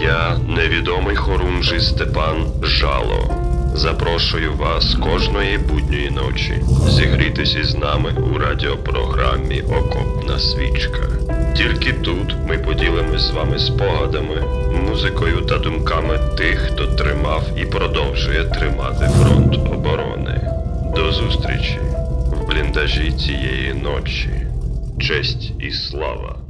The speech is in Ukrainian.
Я, невідомий хорунжий Степан Жало, запрошую вас кожної будньої ночі зігрітись із нами у радіопрограмі «Окопна свічка». Тільки тут ми поділимось з вами спогадами, музикою та думками тих, хто тримав і продовжує тримати фронт оборони. До зустрічі в бліндажі цієї ночі. Честь і слава!